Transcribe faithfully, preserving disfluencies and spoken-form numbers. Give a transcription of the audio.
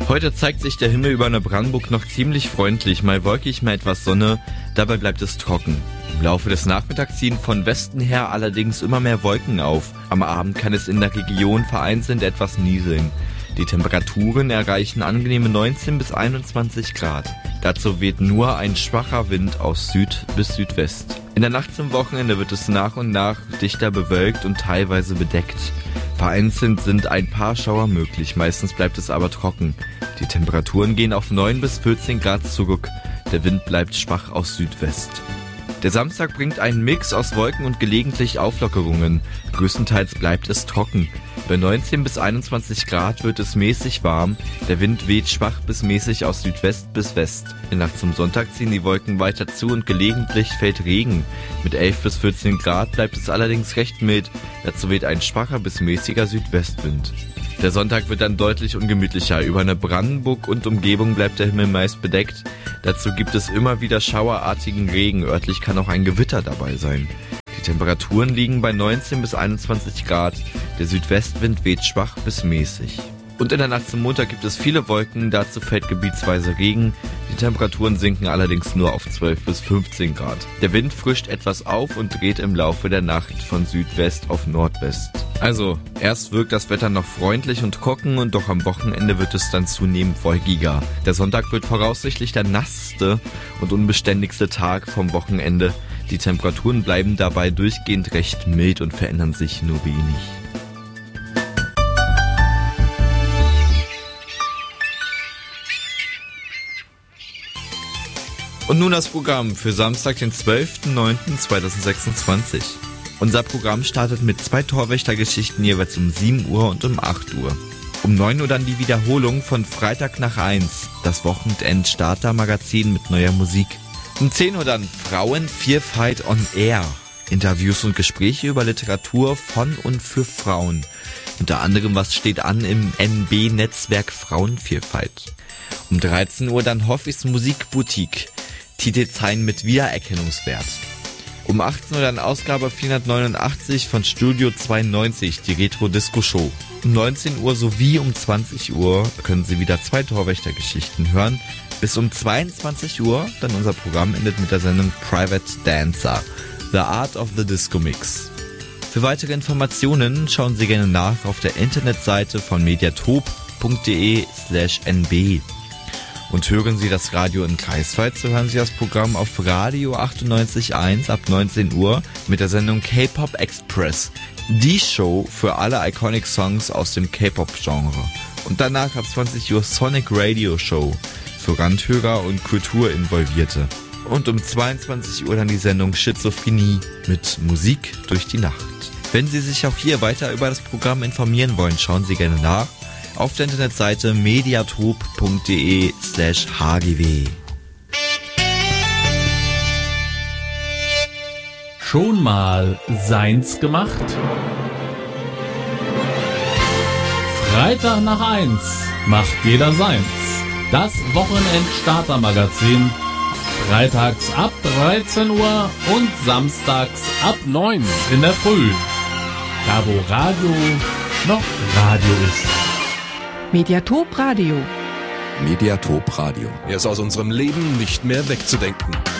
Heute zeigt sich der Himmel über Neubrandenburg noch ziemlich freundlich, mal wolkig, mal etwas Sonne, dabei bleibt es trocken. Im Laufe des Nachmittags ziehen von Westen her allerdings immer mehr Wolken auf. Am Abend kann es in der Region vereinzelt etwas nieseln. Die Temperaturen erreichen angenehme neunzehn bis einundzwanzig Grad. Dazu weht nur ein schwacher Wind aus Süd bis Südwest. In der Nacht zum Wochenende wird es nach und nach dichter bewölkt und teilweise bedeckt. Vereinzelt sind ein paar Schauer möglich, meistens bleibt es aber trocken. Die Temperaturen gehen auf neun bis vierzehn Grad zurück. Der Wind bleibt schwach aus Südwest. Der Samstag bringt einen Mix aus Wolken und gelegentlich Auflockerungen. Größtenteils bleibt es trocken. Bei neunzehn bis einundzwanzig Grad wird es mäßig warm. Der Wind weht schwach bis mäßig aus Südwest bis West. In der Nacht zum Sonntag ziehen die Wolken weiter zu und gelegentlich fällt Regen. Mit elf bis vierzehn Grad bleibt es allerdings recht mild. Dazu weht ein schwacher bis mäßiger Südwestwind. Der Sonntag wird dann deutlich ungemütlicher. Über Neubrandenburg und Umgebung bleibt der Himmel meist bedeckt. Dazu gibt es immer wieder schauerartigen Regen. Örtlich kann auch ein Gewitter dabei sein. Die Temperaturen liegen bei neunzehn bis einundzwanzig Grad. Der Südwestwind weht schwach bis mäßig. Und in der Nacht zum Montag gibt es viele Wolken, dazu fällt gebietsweise Regen. Die Temperaturen sinken allerdings nur auf zwölf bis fünfzehn Grad. Der Wind frischt etwas auf und dreht im Laufe der Nacht von Südwest auf Nordwest. Also, erst wirkt das Wetter noch freundlich und trocken und doch am Wochenende wird es dann zunehmend wolkiger. Der Sonntag wird voraussichtlich der nasseste und unbeständigste Tag vom Wochenende. Die Temperaturen bleiben dabei durchgehend recht mild und verändern sich nur wenig. Und nun das Programm für Samstag, den zwölften neunten zweitausendsechsundzwanzig. Unser Programm startet mit zwei Torwächtergeschichten jeweils um sieben Uhr und um acht Uhr. Um neun Uhr dann die Wiederholung von Freitag nach eins, das Wochenend-Starter-Magazin mit neuer Musik. Um zehn Uhr dann Frauenvielfalt on Air. Interviews und Gespräche über Literatur von und für Frauen. Unter anderem, was steht an im N B-Netzwerk Frauenvielfalt. Um dreizehn Uhr dann Hoffis Musikboutique. Titelzeilen mit Wiedererkennungswert. Um achtzehn Uhr dann Ausgabe vierhundertneunundachtzig von Studio zweiundneunzig, die Retro-Disco-Show. Um neunzehn Uhr sowie um zwanzig Uhr können Sie wieder zwei Torwächtergeschichten hören. Bis um zweiundzwanzig Uhr dann unser Programm endet mit der Sendung Private Dancer, The Art of the Disco Mix. Für weitere Informationen schauen Sie gerne nach auf der Internetseite von mediatop.de slash nb. Und hören Sie das Radio in Greifswald, so hören Sie das Programm auf Radio achtundneunzig Komma eins ab neunzehn Uhr mit der Sendung K-Pop Express. Die Show für alle Iconic Songs aus dem K-Pop-Genre. Und danach ab zwanzig Uhr Sonic Radio Show für Randhörer und Kulturinvolvierte. Und um zweiundzwanzig Uhr dann die Sendung Schizophrenie mit Musik durch die Nacht. Wenn Sie sich auch hier weiter über das Programm informieren wollen, schauen Sie gerne nach auf der Internetseite mediatop.de slash hgw. Schon mal seins gemacht? Freitag nach eins macht jeder seins. Das Wochenend-Starter-Magazin. Freitags ab dreizehn Uhr und samstags ab neun in der Früh. Da wo Radio noch Radio ist. Mediatop Radio. Mediatop Radio. Er ist aus unserem Leben nicht mehr wegzudenken.